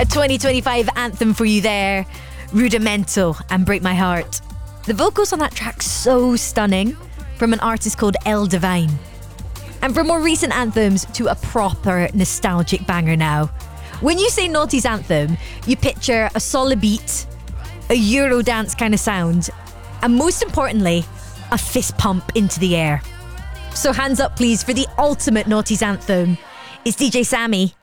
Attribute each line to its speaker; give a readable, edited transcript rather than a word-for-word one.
Speaker 1: A 2025 anthem for you there, Rudimental and Break My Heart. The vocals on that track so stunning, from an artist called El Divine. And from more recent anthems to a proper nostalgic banger now. When you say Naughty's anthem, you picture a solid beat, a Eurodance kind of sound, and most importantly, a fist pump into the air. So hands up please for the ultimate Naughty's anthem. It's DJ Sammy